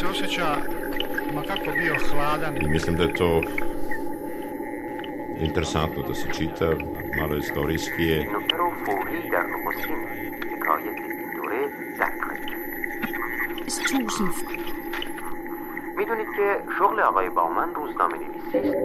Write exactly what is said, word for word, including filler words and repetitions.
se osjeća ma kako bio hladan. I mislim da je to interesantno da se čita, malo istorijski je. نکته فوری در نخستین حکایت این دوره ذکر کنید. tusind. میدونید که شغل آقای باومن روزنامه نویسی است